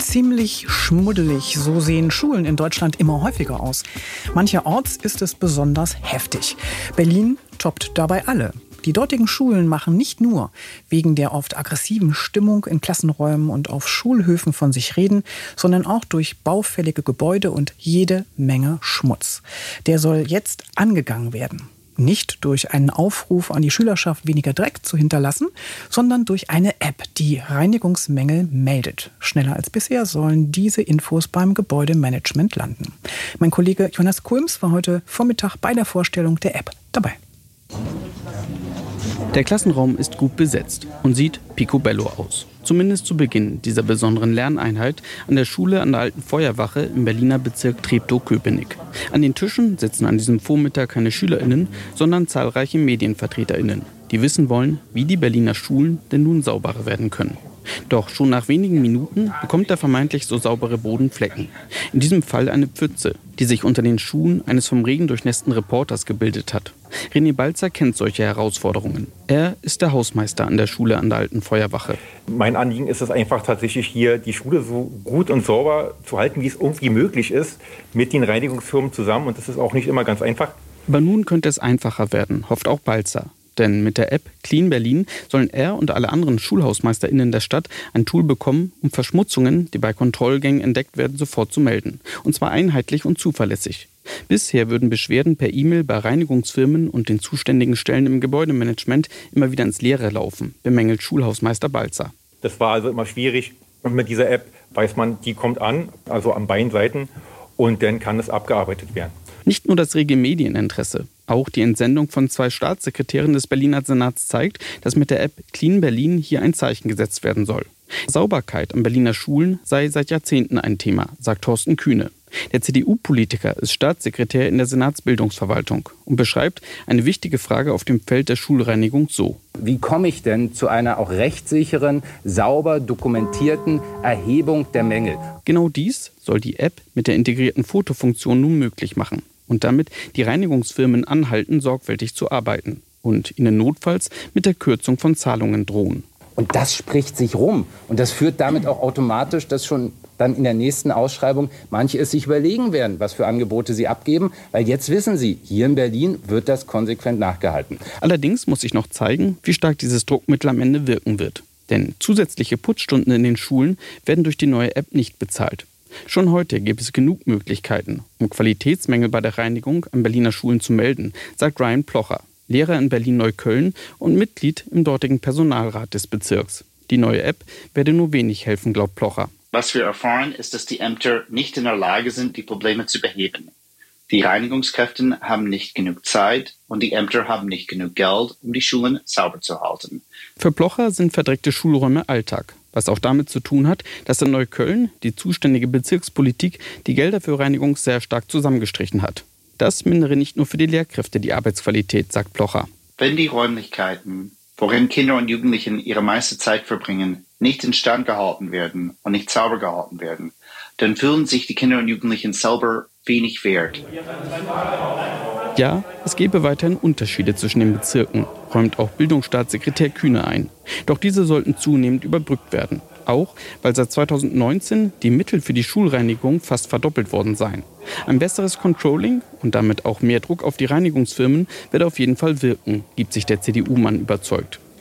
Ziemlich schmuddelig, so sehen Schulen in Deutschland immer häufiger aus. Mancherorts ist es besonders heftig. Berlin toppt dabei alle. Die dortigen Schulen machen nicht nur wegen der oft aggressiven Stimmung in Klassenräumen und auf Schulhöfen von sich reden, sondern auch durch baufällige Gebäude und jede Menge Schmutz. Der soll jetzt angegangen werden. Nicht durch einen Aufruf an die Schülerschaft, weniger Dreck zu hinterlassen, sondern durch eine App, die Reinigungsmängel meldet. Schneller als bisher sollen diese Infos beim Gebäudemanagement landen. Mein Kollege Jonas Kulms war heute Vormittag bei der Vorstellung der App dabei. Der Klassenraum ist gut besetzt und sieht picobello aus. Zumindest zu Beginn dieser besonderen Lerneinheit an der Schule an der Alten Feuerwache im Berliner Bezirk Treptow-Köpenick. An den Tischen sitzen an diesem Vormittag keine SchülerInnen, sondern zahlreiche MedienvertreterInnen, die wissen wollen, wie die Berliner Schulen denn nun sauberer werden können. Doch schon nach wenigen Minuten bekommt der vermeintlich so saubere Boden Flecken. In diesem Fall eine Pfütze, die sich unter den Schuhen eines vom Regen durchnässten Reporters gebildet hat. René Balzer kennt solche Herausforderungen. Er ist der Hausmeister an der Schule an der Alten Feuerwache. Mein Anliegen ist es einfach tatsächlich hier, die Schule so gut und sauber zu halten, wie es irgendwie möglich ist, mit den Reinigungsfirmen zusammen. Und das ist auch nicht immer ganz einfach. Aber nun könnte es einfacher werden, hofft auch Balzer. Denn mit der App Clean Berlin sollen er und alle anderen SchulhausmeisterInnen der Stadt ein Tool bekommen, um Verschmutzungen, die bei Kontrollgängen entdeckt werden, sofort zu melden. Und zwar einheitlich und zuverlässig. Bisher würden Beschwerden per E-Mail bei Reinigungsfirmen und den zuständigen Stellen im Gebäudemanagement immer wieder ins Leere laufen, bemängelt Schulhausmeister Balzer. Das war also immer schwierig. Und mit dieser App weiß man, die kommt an, also an beiden Seiten, und dann kann es abgearbeitet werden. Nicht nur das rege Medieninteresse. Auch die Entsendung von 2 Staatssekretären des Berliner Senats zeigt, dass mit der App Clean Berlin hier ein Zeichen gesetzt werden soll. Sauberkeit an Berliner Schulen sei seit Jahrzehnten ein Thema, sagt Thorsten Kühne. Der CDU-Politiker ist Staatssekretär in der Senatsbildungsverwaltung und beschreibt eine wichtige Frage auf dem Feld der Schulreinigung so. Wie komme ich denn zu einer auch rechtssicheren, sauber dokumentierten Erhebung der Mängel? Genau dies soll die App mit der integrierten Fotofunktion nun möglich machen und damit die Reinigungsfirmen anhalten, sorgfältig zu arbeiten und ihnen notfalls mit der Kürzung von Zahlungen drohen. Und das spricht sich rum. Und das führt damit auch automatisch, dass schon dann in der nächsten Ausschreibung manche es sich überlegen werden, was für Angebote sie abgeben. Weil jetzt wissen sie, hier in Berlin wird das konsequent nachgehalten. Allerdings muss sich noch zeigen, wie stark dieses Druckmittel am Ende wirken wird. Denn zusätzliche Putzstunden in den Schulen werden durch die neue App nicht bezahlt. Schon heute gibt es genug Möglichkeiten, um Qualitätsmängel bei der Reinigung an Berliner Schulen zu melden, sagt Ryan Plocher, Lehrer in Berlin-Neukölln und Mitglied im dortigen Personalrat des Bezirks. Die neue App werde nur wenig helfen, glaubt Plocher. Was wir erfahren, ist, dass die Ämter nicht in der Lage sind, die Probleme zu beheben. Die Reinigungskräfte haben nicht genug Zeit und die Ämter haben nicht genug Geld, um die Schulen sauber zu halten. Für Plocher sind verdreckte Schulräume Alltag, was auch damit zu tun hat, dass in Neukölln die zuständige Bezirkspolitik die Gelder für Reinigung sehr stark zusammengestrichen hat. Das mindere nicht nur für die Lehrkräfte die Arbeitsqualität, sagt Plocher. Wenn die Räumlichkeiten, worin Kinder und Jugendliche ihre meiste Zeit verbringen, nicht instand gehalten werden und nicht sauber gehalten werden, dann fühlen sich die Kinder und Jugendlichen selber wenig wert. Ja, es gebe weiterhin Unterschiede zwischen den Bezirken, räumt auch Bildungsstaatssekretär Kühne ein. Doch diese sollten zunehmend überbrückt werden. Auch, weil seit 2019 die Mittel für die Schulreinigung fast verdoppelt worden seien. Ein besseres Controlling und damit auch mehr Druck auf die Reinigungsfirmen wird auf jeden Fall wirken, gibt sich der CDU-Mann überzeugt.